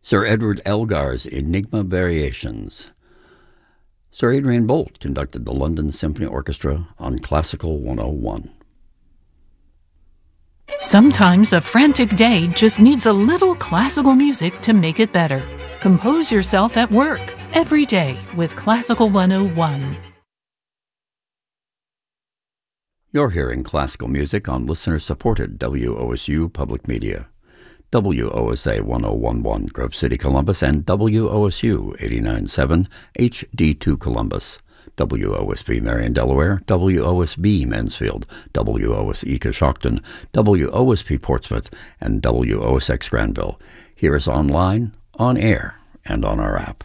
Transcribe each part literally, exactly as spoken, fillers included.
Sir Edward Elgar's Enigma Variations. Sir Adrian Boult conducted the London Symphony Orchestra on Classical one oh one. Sometimes a frantic day just needs a little classical music to make it better. Compose yourself at work every day with Classical one oh one. You're hearing classical music on listener-supported W O S U Public Media. W O S A one oh one point one Grove City, Columbus, and W O S U eighty-nine point seven H D two Columbus, W O S V Marion, Delaware, W O S B Mansfield, W O S E Coshocton, W O S P Portsmouth, and W O S X Granville. Hear us online, on air, and on our app.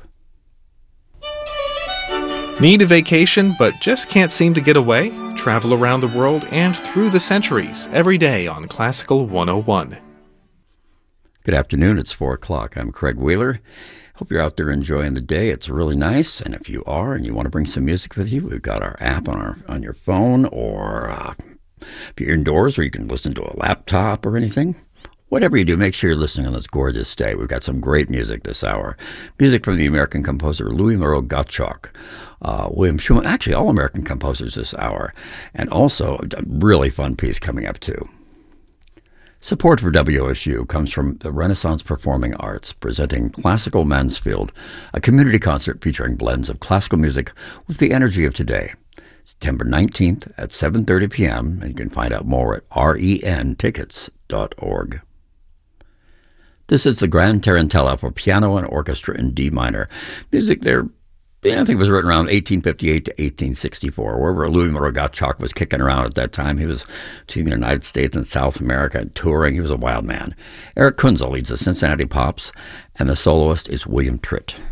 Need a vacation but just can't seem to get away? Travel around the world and through the centuries every day on Classical one oh one. Good afternoon, it's four o'clock. I'm Craig Wheeler. Hope you're out there enjoying the day. It's really nice, and if you are and you want to bring some music with you, we've got our app on our on your phone, or uh, if you're indoors, or you can listen to a laptop or anything. Whatever you do, make sure you're listening on this gorgeous day. We've got some great music this hour. Music from the American composer Louis Moreau Gottschalk, uh, William Schumann, actually all American composers this hour, and also a really fun piece coming up too. Support for W O S U comes from the Renaissance Performing Arts, presenting Classical Mansfield, a community concert featuring blends of classical music with the energy of today. September nineteenth at seven thirty p.m., and you can find out more at ren tickets dot org. This is the Grand Tarantella for piano and orchestra in D minor. Music there, I think it was written around eighteen fifty-eight to eighteen sixty-four, wherever Louis Moreau Gottschalk was kicking around at that time. He was between the United States and South America and touring. He was a wild man. Eric Kunzel leads the Cincinnati Pops, and the soloist is William Tritt.